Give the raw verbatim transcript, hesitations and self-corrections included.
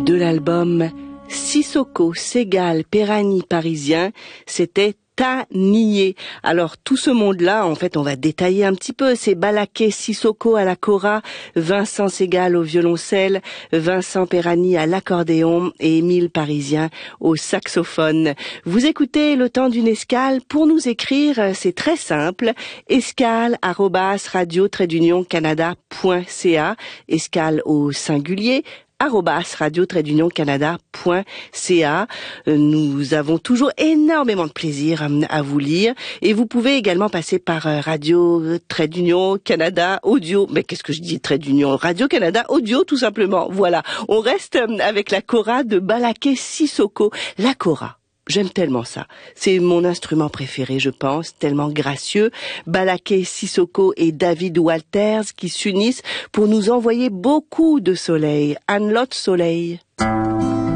de l'album Sissoko, Ségale, Perani parisien, c'était Tanié. Alors tout ce monde-là, en fait, on va détailler un petit peu. C'est Balaké Sissoko à la kora, Vincent Ségale au violoncelle, Vincent Perani à l'accordéon et Émile Parisien au saxophone. Vous écoutez Le Temps d'une escale. Pour nous écrire, c'est très simple. escale arobase radio trait d'union canada point c a, escale au singulier, arobase radio trait d'union canada point c a. Nous avons toujours énormément de plaisir à vous lire et vous pouvez également passer par radio trait d'union Canada audio. Mais qu'est-ce que je dis trait d'union? Radio Canada audio tout simplement. Voilà. On reste avec la kora de Balaké Sissoko. La kora. J'aime tellement ça. C'est mon instrument préféré, je pense, tellement gracieux. Balaké Sissoko et David Walters qui s'unissent pour nous envoyer beaucoup de soleil. Anne-Lotte Soleil.